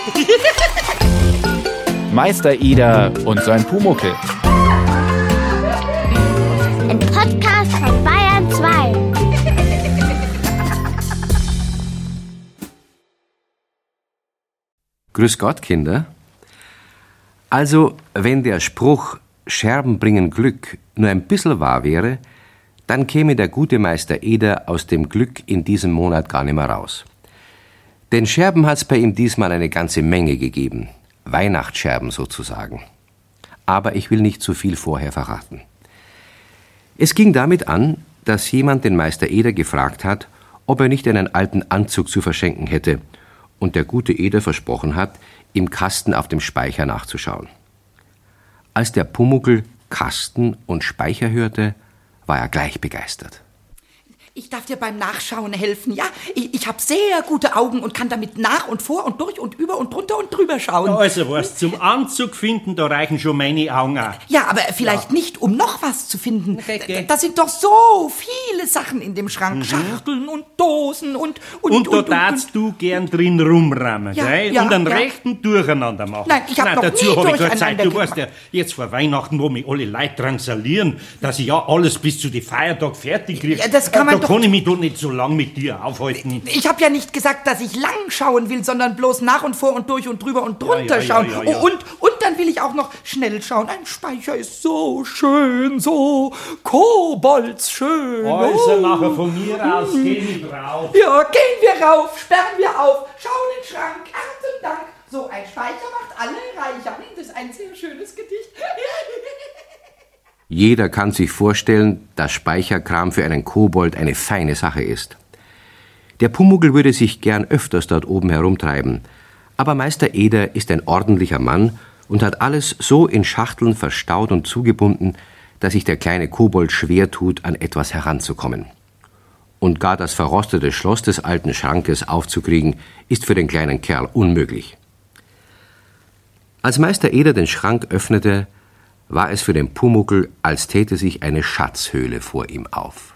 Meister Eder und sein Pumuckl. Ein Podcast von Bayern 2. Grüß Gott, Kinder. Also, wenn der Spruch Scherben bringen Glück nur ein bisschen wahr wäre, dann käme der gute Meister Eder aus dem Glück in diesem Monat gar nicht mehr raus. Denn Scherben hat's bei ihm diesmal eine ganze Menge gegeben. Weihnachtsscherben sozusagen. Aber ich will nicht zu viel vorher verraten. Es ging damit an, dass jemand den Meister Eder gefragt hat, ob er nicht einen alten Anzug zu verschenken hätte, und der gute Eder versprochen hat, im Kasten auf dem Speicher nachzuschauen. Als der Pumuckl Kasten und Speicher hörte, war er gleich begeistert. Ich darf dir beim Nachschauen helfen, ja? Ich habe sehr gute Augen und kann damit nach und vor und durch und über und drunter und drüber schauen. Also was, zum Anzug finden, da reichen schon meine Augen auch. Ja, aber vielleicht nicht, um noch was zu finden. Okay. Da sind doch so viele Sachen in dem Schrank. Schachteln und Dosen und da darfst du gern drin rumrammen, Ja, gell? ja, und einen ja. rechten Durcheinander machen. Nein, ich hab noch dazu nie hab ich keine durcheinander Zeit. Du weißt gemacht. ja, jetzt vor Weihnachten, wo mich alle Leute drangsalieren, dass ich ja alles bis zu den Feiertag fertig kriege. Ja, das kann man da doch- kann ich mich doch nicht so lang mit dir aufhalten. Ich habe ja nicht gesagt, dass ich lang schauen will, sondern bloß nach und vor und durch und drüber und drunter Ja. schauen. Und dann will ich auch noch schnell schauen. Ein Speicher ist so schön, so koboldsschön. Also nachher von mir aus, geh ich drauf. Ja, gehen wir rauf, sperren wir auf, schauen in den Schrank, herzlichen Dank. So ein Speicher macht alle reicher. Das ist ein sehr schönes Gedicht. Jeder kann sich vorstellen, dass Speicherkram für einen Kobold eine feine Sache ist. Der Pumuckl würde sich gern öfters dort oben herumtreiben, aber Meister Eder ist ein ordentlicher Mann und hat alles so in Schachteln verstaut und zugebunden, dass sich der kleine Kobold schwer tut, an etwas heranzukommen. Und gar das verrostete Schloss des alten Schrankes aufzukriegen, ist für den kleinen Kerl unmöglich. Als Meister Eder den Schrank öffnete, war es für den Pumuckl, als täte sich eine Schatzhöhle vor ihm auf.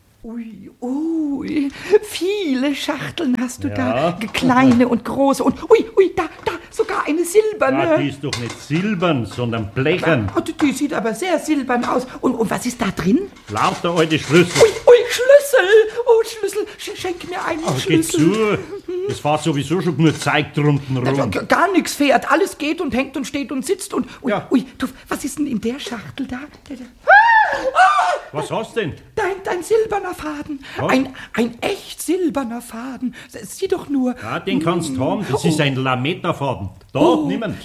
Ui, viele Schachteln hast du da, kleine und große und da, sogar eine silberne. Ah, die ist doch nicht silbern, sondern blechern. Oh, die sieht aber sehr silbern aus. Und was ist da drin? Lauter alte Schlüssel. Schlüssel! Oh, Schlüssel, schenk mir einen Ach, geh Schlüssel. zu. Es fährt sowieso schon nur Zeug drunten rum. Gar nichts fährt, alles geht und hängt und steht und sitzt und... Ja. Du, was ist denn in der Schachtel da? Was hast du denn? Dein silberner Faden. Was? Ein echt silberner Faden. Sieh doch nur. Ja, den kannst du haben. Das ist ein Lametta-Faden. Da, nimm ihn.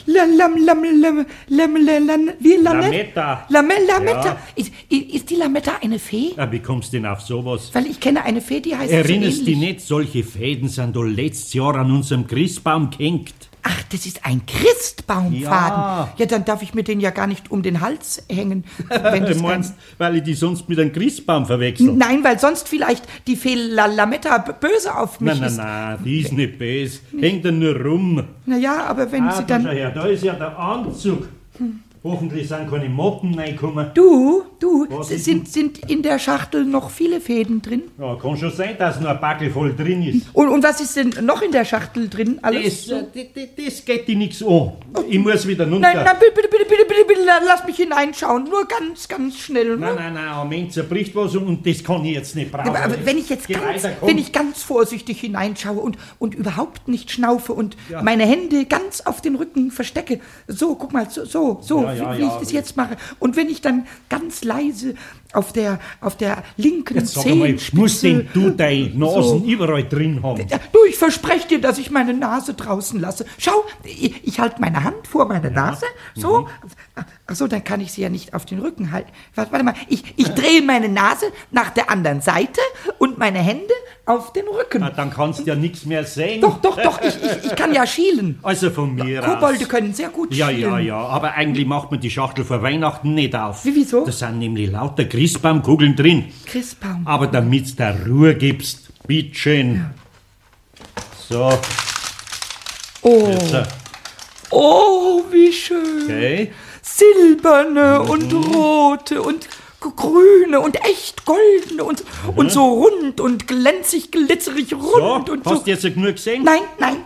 Wie Lametta. Lametta. Ja. Ist die Lametta eine Fee? Ja, wie kommst du denn auf sowas? Weil ich kenne eine Fee, die heißt Erinnerst so dich ähnlich. nicht, solche Fäden sind doch letztes Jahr an unserem Christbaum gehängt. Ach, das ist ein Christbaumfaden. Ja. Ja, dann darf ich mir den ja gar nicht um den Hals hängen. Wenn Du das meinst, weil ich die sonst mit einem Christbaum verwechsel? Nein, weil sonst vielleicht die Fee Lametta böse auf mich ist. Nein, die ist nicht böse. Hängt dann nur rum. Naja, aber wenn sie da, schau dann... her, da ist ja der Anzug. Hoffentlich sind keine Motten reingekommen. Du, Was ist sind in der Schachtel noch viele Fäden drin? Ja, kann schon sein, dass noch ein Backel voll drin ist. Und was ist denn noch in der Schachtel drin? Alles? Das geht dir nichts an. Ich muss wieder runter. Nein, bitte, lass mich hineinschauen. Nur ganz, ganz schnell. Nein, am Ende zerbricht was und das kann ich jetzt nicht brauchen. Aber wenn ich jetzt Geh ganz, weiter, komm. wenn ich ganz vorsichtig hineinschaue und überhaupt nicht schnaufe und meine Hände ganz auf den Rücken verstecke, so, guck mal, so, wie ich das jetzt mache. Und wenn ich dann ganz leise auf der linken Jetzt sag einmal, Zehenspitze... muss denn du deine Nasen so. überall drin haben? Ja, du, ich verspreche dir, dass ich meine Nase draußen lasse. Schau, ich halte meine Hand vor meine Nase, so. Ach so, dann kann ich sie ja nicht auf den Rücken halten. Warte mal, ich drehe meine Nase nach der anderen Seite und meine Hände auf den Rücken. Na, dann kannst du ja nichts mehr sehen. Doch, ich kann ja schielen. Also von mir Kobolde aus. können sehr gut Ja, schielen. aber eigentlich macht man die Schachtel vor Weihnachten nicht auf. Wieso? Da sind nämlich lauter Christbaumkugeln drin. Christbaum. Aber damit du Ruhe gibst, bitteschön. So, Oh, jetzt. oh, wie schön. Okay. Silberne und rote und grüne und echt goldene und so rund und glänzig, glitzerig So, rund und so. hast du jetzt genug gesehen? Nein.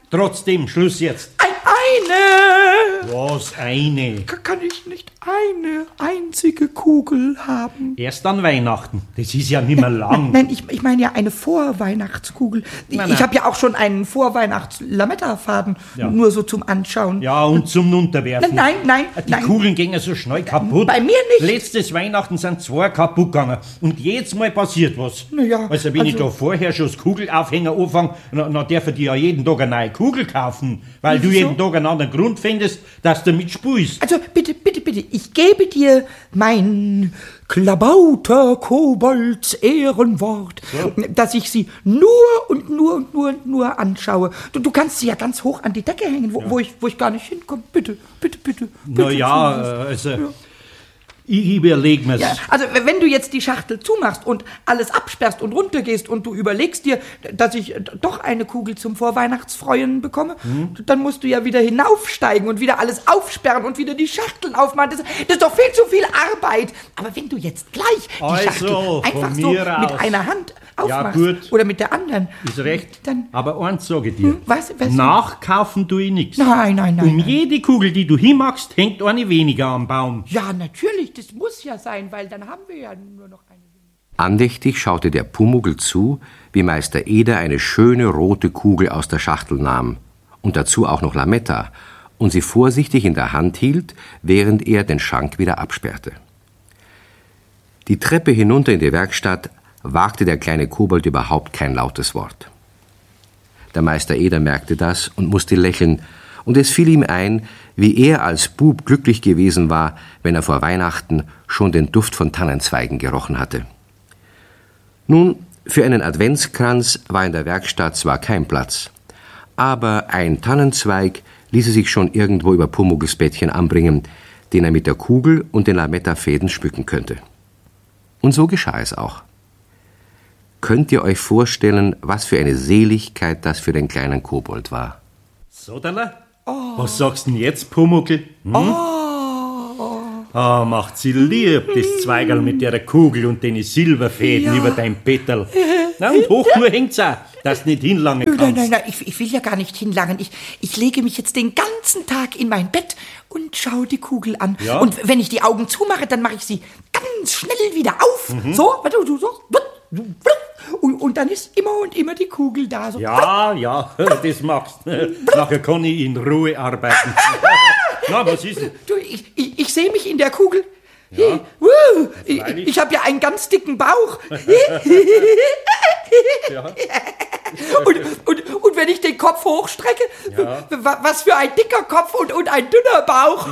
Trotzdem, Schluss jetzt. Eine! Was, eine? Kann ich nicht eine einzige Kugel haben? Erst an Weihnachten. Das ist ja nicht mehr lang. Nein, ich meine ja eine Vorweihnachtskugel. Ich habe ja auch schon einen Vorweihnachts-Lametta-Faden, nur so zum Anschauen. Ja, und zum Unterwerfen. Nein. Die Kugeln gingen so schnell kaputt. Bei mir nicht. Letztes Weihnachten sind 2 kaputt gegangen. Und jedes Mal passiert was. Naja, Also wenn ich da vorher schon das Kugelaufhänger anfange, dann darf ich dir ja jeden Tag eine neue Kugel kaufen. Weil du jeden Tag einen anderen Grund findest, dass du mitspielst. Also bitte, ich gebe dir mein Klabauter-Kobolds Ehrenwort, dass ich sie nur anschaue. Du kannst sie ja ganz hoch an die Decke hängen, wo ich gar nicht hinkomme. Bitte. Naja, also... Ja. Ich überleg mir's. Ja, also wenn du jetzt die Schachtel zumachst und alles absperrst und runtergehst und du überlegst dir, dass ich doch eine Kugel zum Vorweihnachtsfreuen bekomme, dann musst du ja wieder hinaufsteigen und wieder alles aufsperren und wieder die Schachteln aufmachen. Das ist doch viel zu viel Arbeit. Aber wenn du jetzt gleich die Schachtel einfach so mit einer Hand aufmachst oder mit der anderen. Ist recht. Dann, aber eins sage ich dir. Was? Nachkaufen tue ich nichts. Nein. Jede Kugel, die du hinmachst, hängt eine weniger am Baum. Ja, natürlich. Das muss ja sein, weil dann haben wir ja nur noch eine. Andächtig schaute der Pumuckl zu, wie Meister Eder eine schöne rote Kugel aus der Schachtel nahm und dazu auch noch Lametta und sie vorsichtig in der Hand hielt, während er den Schrank wieder absperrte. Die Treppe hinunter in die Werkstatt wagte der kleine Kobold überhaupt kein lautes Wort. Der Meister Eder merkte das und musste lächeln, und es fiel ihm ein, wie er als Bub glücklich gewesen war, wenn er vor Weihnachten schon den Duft von Tannenzweigen gerochen hatte. Nun, für einen Adventskranz war in der Werkstatt zwar kein Platz, aber ein Tannenzweig ließe sich schon irgendwo über Pumuckls Bettchen anbringen, den er mit der Kugel und den Lametta-Fäden schmücken könnte. Und so geschah es auch. Könnt ihr euch vorstellen, was für eine Seligkeit das für den kleinen Kobold war? So, Dalla? Was sagst du denn jetzt, Pumuckl? Macht sie lieb, das Zweigerl mit der Kugel und den Silberfäden über dein Bettel. Na, und hoch nur hängt's auch, dass du nicht hinlangen kannst. Nein, ich will ja gar nicht hinlangen. Ich lege mich jetzt den ganzen Tag in mein Bett und schaue die Kugel an. Ja. Und wenn ich die Augen zumache, dann mache ich sie ganz schnell wieder auf. So, und dann ist immer die Kugel da. So. Ja, das machst du. Nachher kann ich in Ruhe arbeiten. Na, was ist denn? Du, ich sehe mich in der Kugel. Ja. Ich habe ja einen ganz dicken Bauch. Ja. Und wenn ich den Kopf hochstrecke, was für ein dicker Kopf und ein dünner Bauch.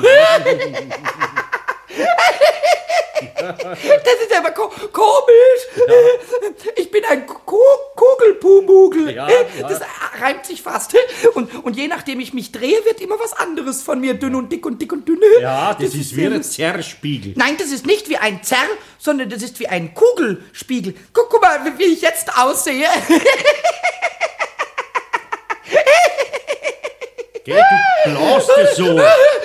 Das ist aber komisch. Ja. Ich bin ein Kugelpumugel. Ja. Das reimt sich fast. Und je nachdem ich mich drehe, wird immer was anderes von mir. Dünn und dick und dick und dünn. Ja, das ist wie ein Zerrspiegel. Nein, das ist nicht wie ein Zerr, sondern das ist wie ein Kugelspiegel. Guck mal, wie ich jetzt aussehe. Geh, du blast es so.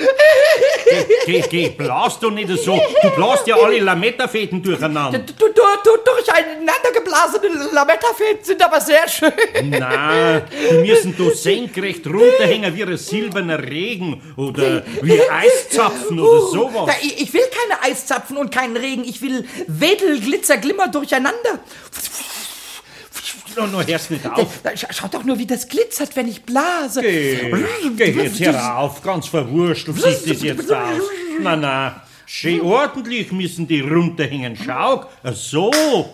Geh, blast doch nicht so. Du blast ja alle Lametta-Fäden durcheinander. Durch einander geblasene Lametta-Fäden sind aber sehr schön. Nein, die müssen da senkrecht runterhängen wie ein silberner Regen oder wie Eiszapfen oder sowas. Ich will keine Eiszapfen und keinen Regen. Ich will Wedel, Glitzer, Glimmer durcheinander. No, hörst nicht auf. Schau doch nur, wie das glitzert, wenn ich blase. Geh jetzt herauf, ganz verwurschtelt sieht das jetzt aus. Na, schön ordentlich müssen die runterhängen. Schau, so.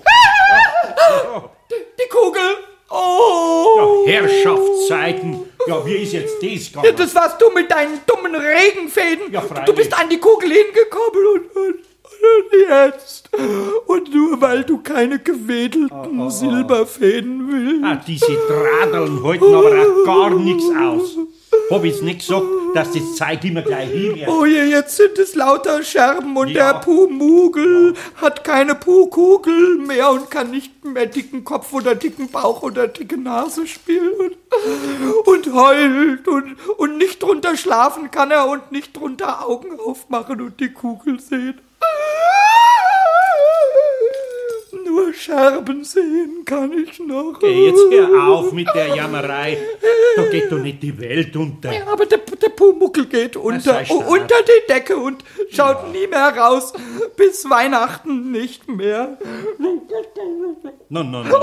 Die Kugel. Oh. Ja, Herrschaftszeiten. Ja, wie ist jetzt das gegangen? Ja, das warst du mit deinen dummen Regenfäden. Ja, freilich. Du bist an die Kugel hingekommen und jetzt. Und nur weil du keine gewedelten Silberfäden willst. Diese Dradeln halten aber auch gar nichts aus. Hab ich's nicht gesagt, dass das Zeug immer gleich hinwirft? Oh je, jetzt sind es lauter Scherben und der Pumugel hat keine Puhkugel mehr und kann nicht mehr dicken Kopf oder dicken Bauch oder dicke Nase spielen und heult und nicht drunter schlafen kann er und nicht drunter Augen aufmachen und die Kugel sehen. nur Scherben sehen kann ich noch. Geh, jetzt hör auf mit der Jammerei. Da geht doch nicht die Welt unter. Ja, aber der Pumuckl geht unter die Decke und schaut nie mehr raus. Bis Weihnachten nicht mehr. No.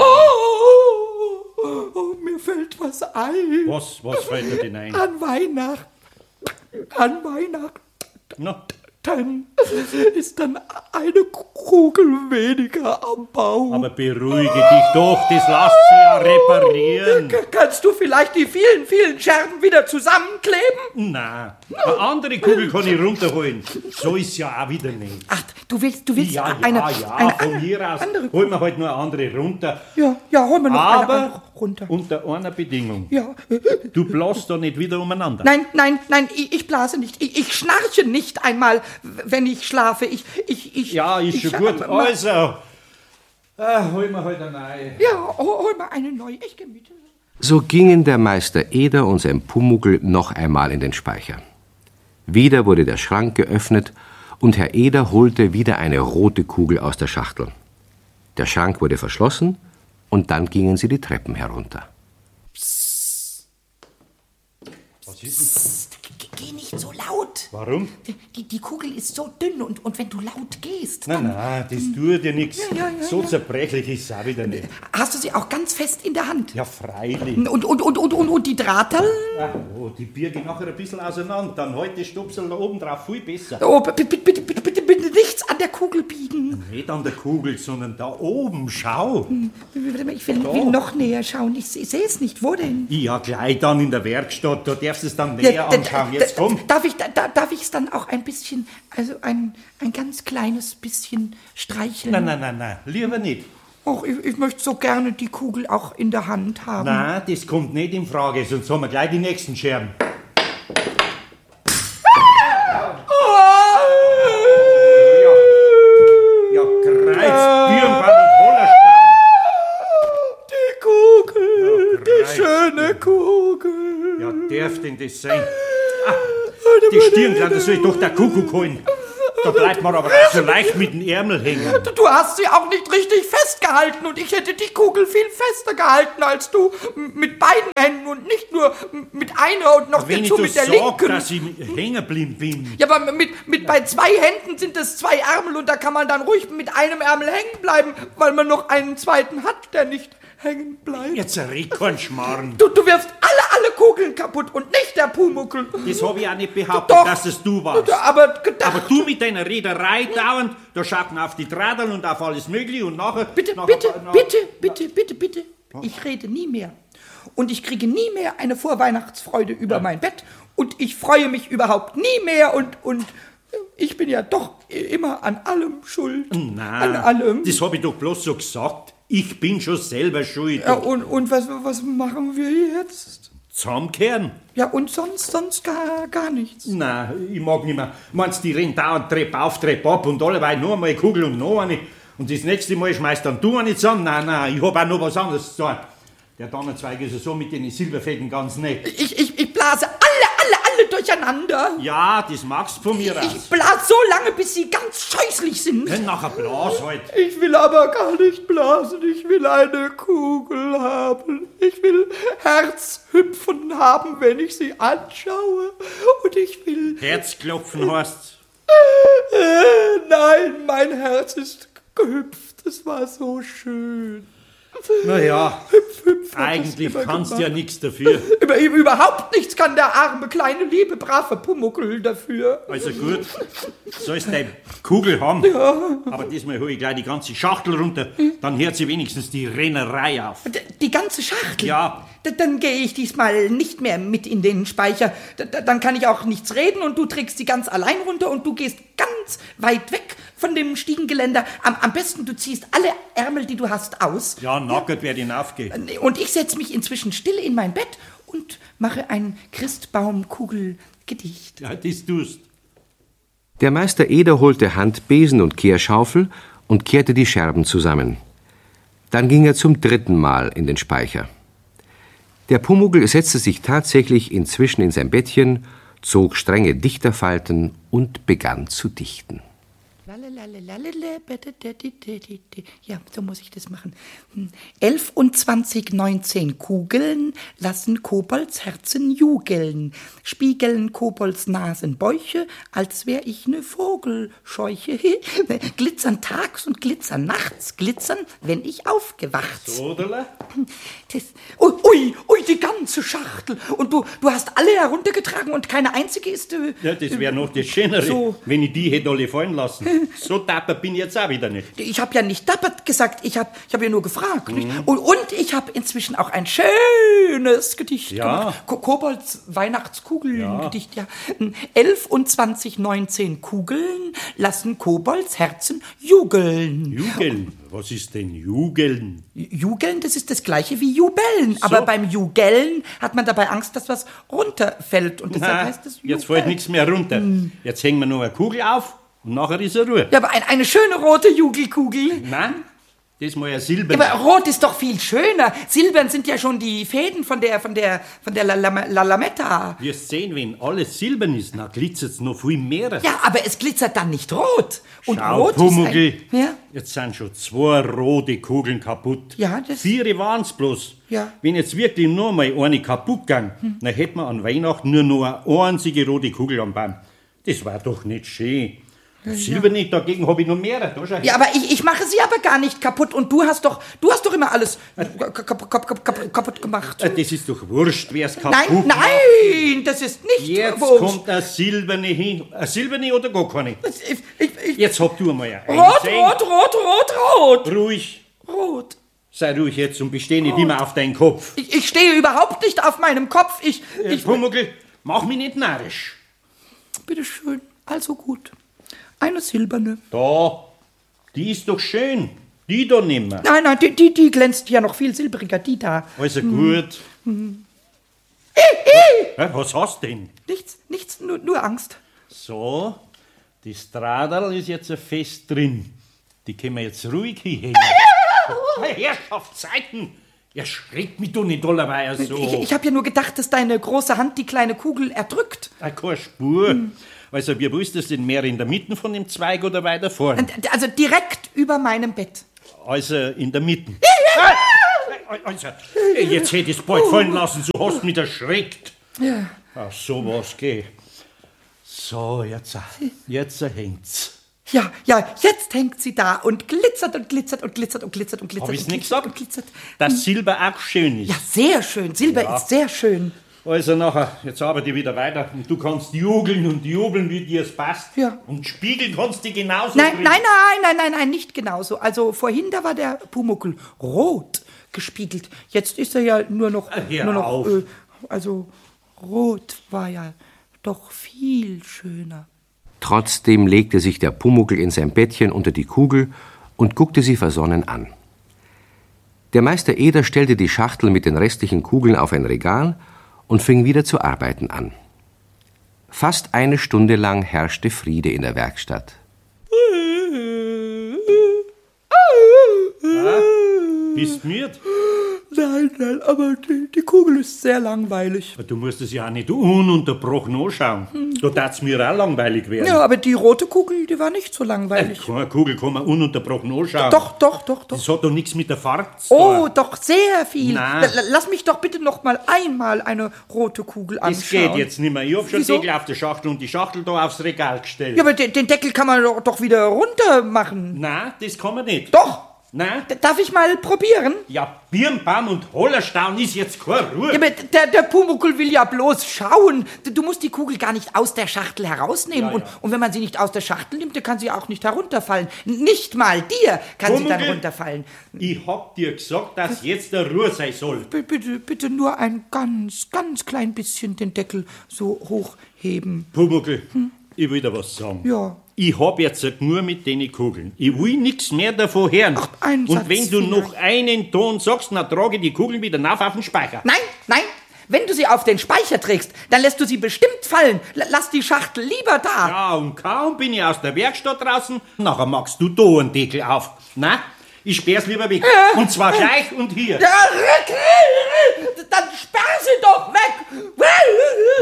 Oh, mir fällt was ein. Was fällt dir denn ein? An Weihnachten. No. Dann ist dann eine Kugel weniger am Baum. Aber beruhige dich doch, das lässt sich ja reparieren. Kannst du vielleicht die vielen, vielen Scherben wieder zusammenkleben? Na, eine andere Kugel kann ich runterholen. So ist ja auch wieder nicht. Ach, du willst Ja, eine von hier aus andere holen wir halt nur eine andere runter. Ja, holen wir noch eine Aber andere runter. unter einer Bedingung. Ja. Du blasst da nicht wieder umeinander. Nein, ich blase nicht. Ich schnarche nicht einmal, wenn ich schlafe. Ja, ist schon gut. Also, holen wir halt eine neue. Ja, hol mal eine neue. Ich gehe mit. So gingen der Meister Eder und sein Pumuckl noch einmal in den Speicher. Wieder wurde der Schrank geöffnet und Herr Eder holte wieder eine rote Kugel aus der Schachtel. Der Schrank wurde verschlossen und dann gingen sie die Treppen herunter. Was ist denn? Geh nicht so laut. Warum? Die Kugel ist so dünn und wenn du laut gehst, Nein, das tut dir nichts. Ja, So zerbrechlich ist es auch wieder nicht. hast du sie auch ganz fest in der Hand. Ja, freilich. Und die Drahterl? Oh, die birge ich nachher ein bisschen auseinander. Dann halt die Stupsel da oben drauf viel besser. Oh, bitte nichts an der Kugel biegen. Nicht an der Kugel, sondern da oben. Schau. Ich will noch näher schauen. Ich sehe es nicht. Wo denn? Ja, gleich dann in der Werkstatt. Da darfst du es dann näher anschauen. Jetzt komm. Darf ich es dann auch ein bisschen, also ein ganz kleines bisschen streicheln? Nein, lieber nicht. Och, ich möchte so gerne die Kugel auch in der Hand haben. Nein, das kommt nicht in Frage, sonst haben wir gleich die nächsten Scherben. Ja, Kreuz, Birnbaum und Hollerstein. Die Kugel, Ja, die Kreuz. schöne Kugel. Ja, darf denn das sein? Die Stirnklander soll ich doch der Kuckuck holen. Da bleibt man aber auch so leicht mit dem Ärmel hängen. Du hast sie auch nicht richtig festgehalten und ich hätte die Kugel viel fester gehalten als du. Mit beiden Händen und nicht nur mit einer und noch Wenn ich dazu das mit der sag, linken. dass ich hängen geblieben bin. Ja, aber bei 2 Händen sind es 2 Ärmel und da kann man dann ruhig mit einem Ärmel hängen bleiben, weil man noch einen zweiten hat, der nicht hängen bleibt. Jetzt red kein Schmarrn. Du wirfst alle Kugeln kaputt und nicht der Pumuckl. Das habe ich auch nicht behauptet, Doch. dass es du warst. Aber gedacht. Aber du mit deiner Rederei dauernd, da schaut man auf die Dradeln und auf alles Mögliche und nachher... Bitte. Ich rede nie mehr. Und ich kriege nie mehr eine Vorweihnachtsfreude über mein Bett. Und ich freue mich überhaupt nie mehr und ich bin ja doch immer an allem schuld. An allem. Das habe ich doch bloß so gesagt. Ich bin schon selber schuld. Ja, und was machen wir jetzt? Zusammenkehren? Ja, und sonst gar nichts. Nein, ich mag nicht mehr. Meinst du, die rennen dauernd Treppe auf, Treppe ab und alleweil noch einmal eine Kugel und noch eine. Und das nächste Mal schmeißt dann du eine zusammen. Nein, ich habe auch noch was anderes zu sagen. Der Tannenzweig ist ja so mit den Silberfäden ganz nett. Ich blase alle durcheinander. Ja, das magst du von mir aus. Ich blase so lange, bis sie ganz scheußlich sind. Dann nachher blas halt. Ich will aber gar nicht blasen. Ich will eine Kugel haben. Ich will Herzhüpfen haben, wenn ich sie anschaue. Und ich will... Herzklopfen heißt's. Nein, mein Herz ist gehüpft. Es war so schön. Naja, Hüpf, eigentlich hat's kannst du immer ja nichts dafür. Überhaupt nichts kann der arme, kleine, liebe, brave Pumuckl dafür. Also gut, sollst deine Kugel haben. Ja. Aber diesmal hole ich gleich die ganze Schachtel runter. Dann hört sie wenigstens die Rennerei auf. Die ganze Schachtel? Ja. Dann gehe ich diesmal nicht mehr mit in den Speicher. Dann kann ich auch nichts reden und du trägst sie ganz allein runter und du gehst ganz weit weg von dem Stiegengeländer. Am besten, du ziehst alle Ärmel, die du hast, aus. Ja, nackert werde ich hinaufgehen. Und ich setze mich inzwischen still in mein Bett und mache ein Christbaumkugelgedicht. Ja, das tust. Der Meister Eder holte Handbesen und Kehrschaufel und kehrte die Scherben zusammen. Dann ging er zum 3. Mal in den Speicher. Der Pumuckl setzte sich tatsächlich inzwischen in sein Bettchen, zog strenge Dichterfalten und begann zu dichten. Lalala. Ja, so muss ich das machen. 11 und 20, 19 Kugeln lassen Kobolds Herzen jugeln, spiegeln Kobolds Nasenbäuche, als wär ich ne Vogelscheuche. Glitzern tags und glitzern nachts, glitzern, wenn ich aufgewacht. Oder? Ui, die ganze Schachtel. Und du hast alle heruntergetragen und keine einzige ist... Ja, das wäre noch das Schönere, so. wenn ich die hätte alle fallen lassen. So dapper bin ich jetzt auch wieder nicht. Ich habe ja nicht dappert gesagt, ich hab ja nur gefragt. Nicht? Und ich habe inzwischen auch ein schönes Gedicht gemacht. Kobolds Weihnachtskugeln-Gedicht, ja. 11 und 20, 19 Kugeln lassen Kobolds Herzen jugeln. Jugeln? Was ist denn Jugeln? Jugeln, das ist das gleiche wie Jubeln. Aber beim Jugeln hat man dabei Angst, dass was runterfällt. Und deshalb heißt es Jubeln. Jetzt fällt nichts mehr runter. Jetzt hängen wir noch eine Kugel auf und nachher ist er Ruhe. Ja, aber eine schöne rote Jugelkugel. Nein, das ist mal ein Silberne. Aber rot ist doch viel schöner. Silbern sind ja schon die Fäden von der Lametta. Wirst sehen, wenn alles silbern ist, dann glitzert es noch viel mehr. Ja, aber es glitzert dann nicht rot. Und Schau, rot Pumuckl, ist ja? Jetzt sind schon 2 rote Kugeln kaputt. Ja, das... 4 waren's bloß. Ja. Wenn jetzt wirklich nur mal eine kaputt gegangen, dann hätten wir an Weihnachten nur noch eine einzige rote Kugel am Baum. Das war doch nicht schön. Silberne, dagegen habe ich noch mehr. Da schau. Ja, aber ich mache sie aber gar nicht kaputt. Und du hast doch immer alles kaputt gemacht. Das ist doch wurscht, wer es kaputt Nein, das ist nicht jetzt wurscht. Kommt eine silberne hin. Eine silberne oder gar keine? Jetzt habt du einmal eine. Rot. Ruhig. Rot. Sei ruhig jetzt und besteh nicht immer auf deinen Kopf. Ich stehe überhaupt nicht auf meinem Kopf. Pumuckl, mach mich nicht narrisch. Bitte schön, also gut. Eine silberne. Da, die ist doch schön. Die da nehmen wir. Nein, die glänzt ja noch viel silbriger, die da. Also gut. Was hast du denn? Nichts, nur Angst. So, die Stradal ist jetzt fest drin. Die können wir jetzt ruhig hinhängen. Herrschaftszeiten! Erschreckt mich doch nicht allerweil so. Ich habe ja nur gedacht, dass deine große Hand die kleine Kugel erdrückt. Keine Spur. Also, wie willst du das denn mehr in der Mitte von dem Zweig oder weiter vorne? Also direkt über meinem Bett. Also in der Mitte. Also, jetzt hätte ich es bald fallen lassen, so hast du mich erschreckt. Ja. Ach, sowas geht. So, jetzt hängt's. Ja, jetzt hängt sie da und glitzert und glitzert und glitzert und glitzert und glitzert. Hab ich's und nicht glitzert gesagt? und glitzert. Dass Silber auch schön ist. Ja, sehr schön. Silber ist sehr schön. Also nachher, jetzt arbeite ich wieder weiter und du kannst jugeln und jubeln, wie dir es passt. Ja. Und spiegeln kannst du genauso. Nein, nicht genauso. Also vorhin, da war der Pumuckl rot gespiegelt. Jetzt ist er ja nur noch... also rot war ja doch viel schöner. Trotzdem legte sich der Pumuckl in sein Bettchen unter die Kugel und guckte sie versonnen an. Der Meister Eder stellte die Schachtel mit den restlichen Kugeln auf ein Regal und fing wieder zu arbeiten an. Fast eine Stunde lang herrschte Friede in der Werkstatt. Bist müde? Nein, aber die Kugel ist sehr langweilig. Du musst es ja auch nicht ununterbrochen anschauen. Da darf es mir auch langweilig werden. Ja, aber die rote Kugel, die war nicht so langweilig. Keine Kugel kann man ununterbrochen anschauen. Doch. Das hat doch nichts mit der Farbe zu tun. Oh, doch, sehr viel. Nein. Lass mich doch bitte noch mal einmal eine rote Kugel anschauen. Das geht jetzt nicht mehr. Ich hab schon Wieso? Deckel auf der Schachtel und die Schachtel da aufs Regal gestellt. Ja, aber den Deckel kann man doch wieder runter machen. Nein, das kann man nicht. Doch. Nein? Darf ich mal probieren? Ja, Birnbaum und Hollerstaun ist jetzt keine Ruhe. Ja, aber der Pumuckl will ja bloß schauen. Du musst die Kugel gar nicht aus der Schachtel herausnehmen. Ja. Und wenn man sie nicht aus der Schachtel nimmt, dann kann sie auch nicht herunterfallen. Nicht mal dir kann sie dann Pumuckl, runterfallen. Ich hab dir gesagt, dass jetzt der Ruhe sein soll. Bitte nur ein ganz klein bisschen den Deckel so hochheben. Pumuckl, ich will dir was sagen. Ja. Ich hab jetzt nur mit den Kugeln. Ich will nichts mehr davon hören. Ach, einen Satz und wenn du vielleicht. noch einen Ton sagst, dann trage ich die Kugeln wieder auf den Speicher. Nein. Wenn du sie auf den Speicher trägst, dann lässt du sie bestimmt fallen. Lass die Schachtel lieber da. Ja, und kaum bin ich aus der Werkstatt draußen, nachher machst du da einen Deckel auf. Na, ich sperr's lieber weg. Und zwar gleich und hier. Ja, dann sperr sie doch weg.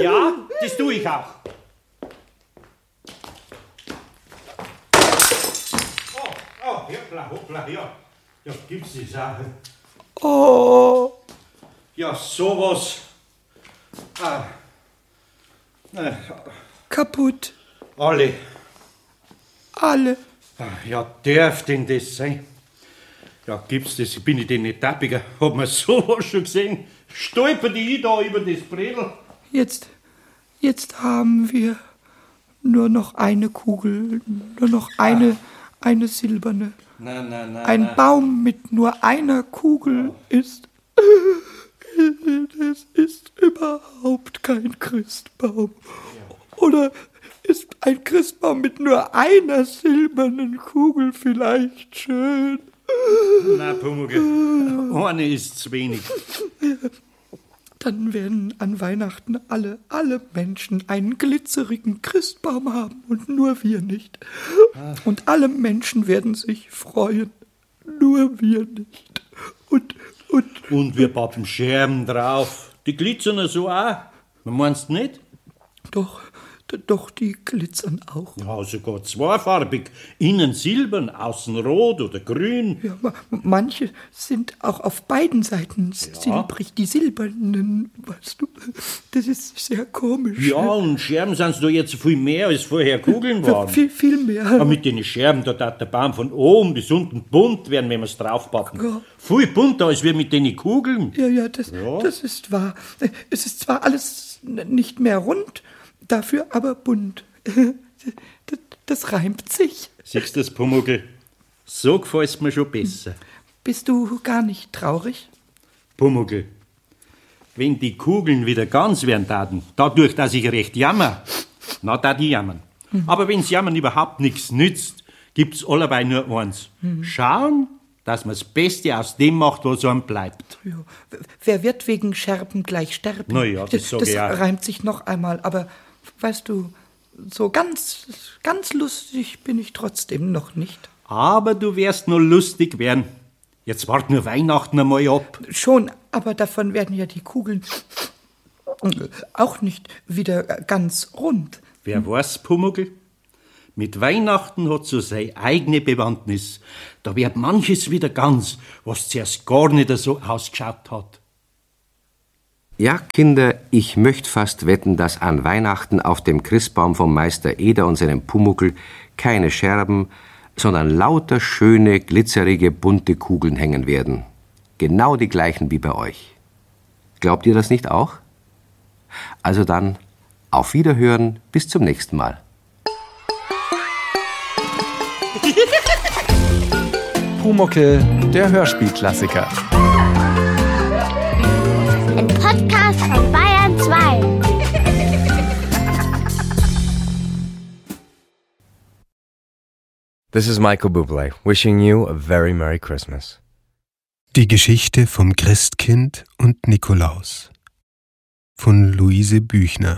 Ja, das tue ich auch. hoppla, ja. Ja, gibt's die Sache. Oh, Ja, sowas. kaputt. Alle. Alle. Ja, darf denn das sein? Ja, gibt's das? Bin ich denn nicht tappiger? Hab man sowas schon gesehen? Stolper ich da über das Bredel? Jetzt haben wir nur noch eine Kugel, nur noch eine silberne. Nein. Ein Baum mit nur einer Kugel ist... Das ist überhaupt kein Christbaum. Oder ist ein Christbaum mit nur einer silbernen Kugel vielleicht schön? Nein, Pumuckl, eine ist zu wenig. Dann werden an Weihnachten alle Menschen einen glitzerigen Christbaum haben und nur wir nicht. Und alle Menschen werden sich freuen, nur wir nicht. Und wir pappen Scherben drauf. Die glitzern so auch. Meinst du nicht? Doch, die glitzern auch. Ja, sogar zweifarbig. Innen silbern, außen rot oder grün. Ja, manche sind auch auf beiden Seiten silbrig, die silbernen, weißt du. Das ist sehr komisch. Ja, und Scherben sind da jetzt viel mehr, als vorher Kugeln waren. Viel mehr. Aber mit den Scherben, da darf der Baum von oben bis unten bunt werden, wenn wir es draufpappen. Ja. Viel bunter, als wir mit den Kugeln. Ja, das ist wahr. Es ist zwar alles nicht mehr rund, dafür aber bunt. Das reimt sich. Siehst du das, Pumuckl? So gefällt's mir schon besser. Bist du gar nicht traurig? Pumuckl, wenn die Kugeln wieder ganz werden taten, dadurch, dass ich recht jammer, na, da die jammern. Aber wenn's Jammern überhaupt nichts nützt, gibt's allebei nur eins. Schauen, dass man das Beste aus dem macht, was einem bleibt. Ja. Wer wird wegen Scherben gleich sterben? Na ja, das sag ich auch. Das reimt sich noch einmal, aber weißt du, so ganz lustig bin ich trotzdem noch nicht. Aber du wirst nur lustig werden. Jetzt wart nur Weihnachten einmal ab. Schon, aber davon werden ja die Kugeln auch nicht wieder ganz rund. Wer weiß, Pumuckl? Mit Weihnachten hat so seine eigene Bewandtnis. Da wird manches wieder ganz, was zuerst gar nicht so ausgeschaut hat. Ja, Kinder, ich möchte fast wetten, dass an Weihnachten auf dem Christbaum vom Meister Eder und seinem Pumuckl keine Scherben, sondern lauter schöne, glitzerige, bunte Kugeln hängen werden. Genau die gleichen wie bei euch. Glaubt ihr das nicht auch? Also dann, auf Wiederhören, bis zum nächsten Mal. Pumuckl, der Hörspielklassiker. Ein Podcast von Bayern 2. This is Michael Bublé, wishing you a very Merry Christmas. Die Geschichte vom Christkind und Nikolaus von Luise Büchner.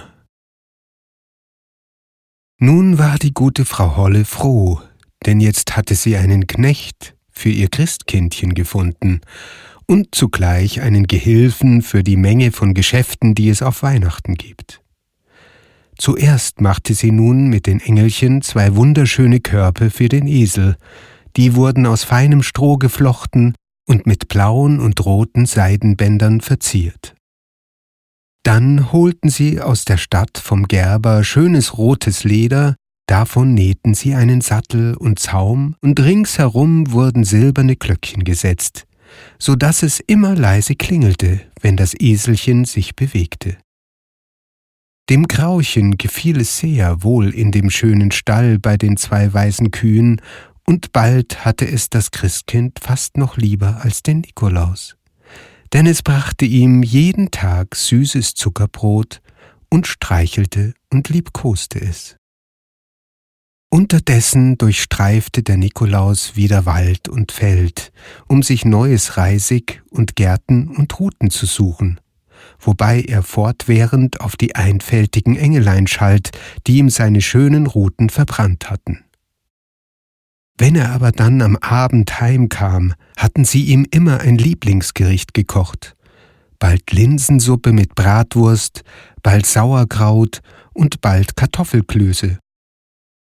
Nun war die gute Frau Holle froh, denn jetzt hatte sie einen Knecht für ihr Christkindchen gefunden und zugleich einen Gehilfen für die Menge von Geschäften, die es auf Weihnachten gibt. Zuerst machte sie nun mit den Engelchen 2 wunderschöne Körbe für den Esel, die wurden aus feinem Stroh geflochten und mit blauen und roten Seidenbändern verziert. Dann holten sie aus der Stadt vom Gerber schönes rotes Leder, davon nähten sie einen Sattel und Zaum, und ringsherum wurden silberne Glöckchen gesetzt, so daß es immer leise klingelte, wenn das Eselchen sich bewegte. Dem Grauchen gefiel es sehr wohl in dem schönen Stall bei den 2 weißen Kühen, und bald hatte es das Christkind fast noch lieber als den Nikolaus. Denn es brachte ihm jeden Tag süßes Zuckerbrot und streichelte und liebkoste es. Unterdessen durchstreifte der Nikolaus wieder Wald und Feld, um sich neues Reisig und Gärten und Ruten zu suchen, wobei er fortwährend auf die einfältigen Engelein schalt, die ihm seine schönen Ruten verbrannt hatten. Wenn er aber dann am Abend heimkam, hatten sie ihm immer ein Lieblingsgericht gekocht, bald Linsensuppe mit Bratwurst, bald Sauerkraut und bald Kartoffelklöße.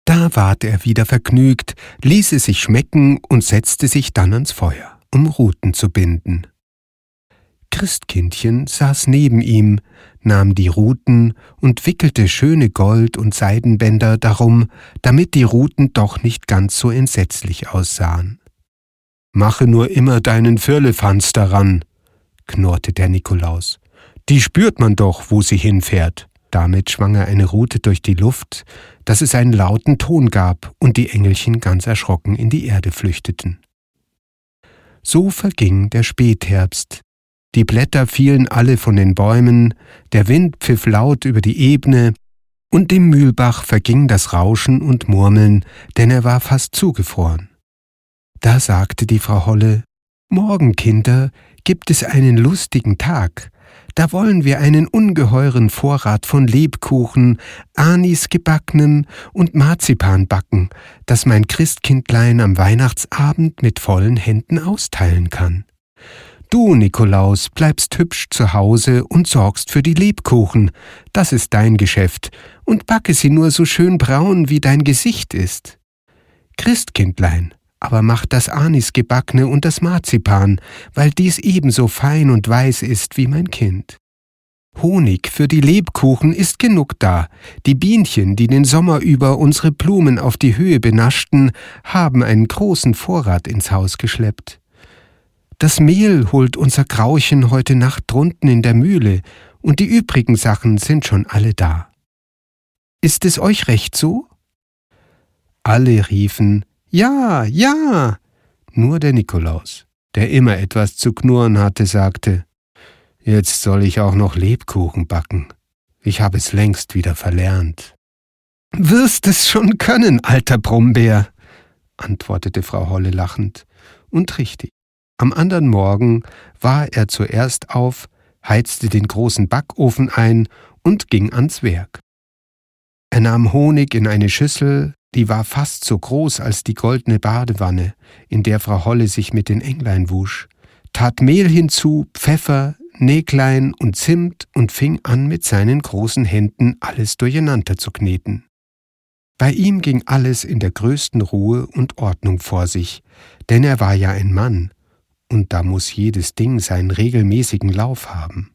Da ward er wieder vergnügt, ließ es sich schmecken und setzte sich dann ans Feuer, um Ruten zu binden. Christkindchen saß neben ihm, nahm die Ruten und wickelte schöne Gold- und Seidenbänder darum, damit die Ruten doch nicht ganz so entsetzlich aussahen. »Mache nur immer deinen Firlefanz daran«, knurrte der Nikolaus. »Die spürt man doch, wo sie hinfährt.« Damit schwang er eine Rute durch die Luft, dass es einen lauten Ton gab und die Engelchen ganz erschrocken in die Erde flüchteten. So verging der Spätherbst. Die Blätter fielen alle von den Bäumen, der Wind pfiff laut über die Ebene, und dem Mühlbach verging das Rauschen und Murmeln, denn er war fast zugefroren. Da sagte die Frau Holle: »Morgen, Kinder, gibt es einen lustigen Tag. Da wollen wir einen ungeheuren Vorrat von Lebkuchen, Anis gebacknem und Marzipan backen, das mein Christkindlein am Weihnachtsabend mit vollen Händen austeilen kann. Du, Nikolaus, bleibst hübsch zu Hause und sorgst für die Lebkuchen, das ist dein Geschäft, und backe sie nur so schön braun, wie dein Gesicht ist. Christkindlein, aber mach das Anisgebackene und das Marzipan, weil dies ebenso fein und weiß ist wie mein Kind. Honig für die Lebkuchen ist genug da. Die Bienchen, die den Sommer über unsere Blumen auf die Höhe benaschten, haben einen großen Vorrat ins Haus geschleppt. Das Mehl holt unser Grauchen heute Nacht drunten in der Mühle, und die übrigen Sachen sind schon alle da. Ist es euch recht so?« Alle riefen: »Ja, ja!« Nur der Nikolaus, der immer etwas zu knurren hatte, sagte: »Jetzt soll ich auch noch Lebkuchen backen. Ich habe es längst wieder verlernt.« »Wirst es schon können, alter Brombeer«, antwortete Frau Holle lachend. Und richtig, am anderen Morgen war er zuerst auf, heizte den großen Backofen ein und ging ans Werk. Er nahm Honig in eine Schüssel, die war fast so groß als die goldene Badewanne, in der Frau Holle sich mit den Englein wusch, tat Mehl hinzu, Pfeffer, Näglein und Zimt und fing an, mit seinen großen Händen alles durcheinander zu kneten. Bei ihm ging alles in der größten Ruhe und Ordnung vor sich, denn er war ja ein Mann, und da muß jedes Ding seinen regelmäßigen Lauf haben.